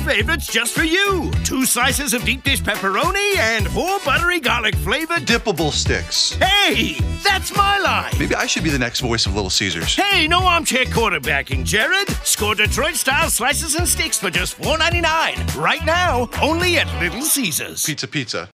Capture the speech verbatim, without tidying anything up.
favorites just for you. Two slices of deep dish pepperoni and four buttery garlic flavored dippable sticks. Hey, that's my line. Maybe I should be the next voice of Little Caesars. Hey, no armchair quarterbacking, Jared. Score Detroit-style slices and sticks for just four ninety-nine. Right now, only at Little Caesars. Pizza, pizza.